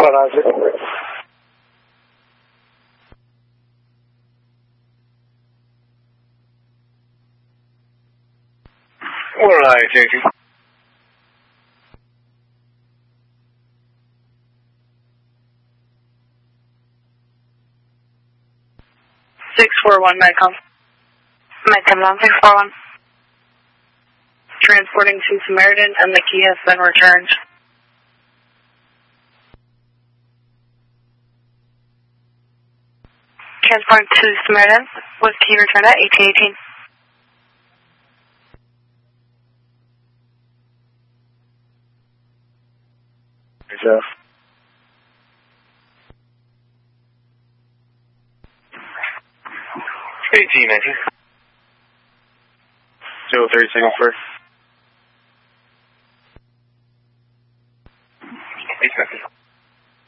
Roger. Alright, JG. Metcom. Metcom 641. Transporting to Samaritan and the key has been returned. Transporting to Samaritan with key returned at 1818. Jeff. AT-19. 03 signal first. 8 seconds.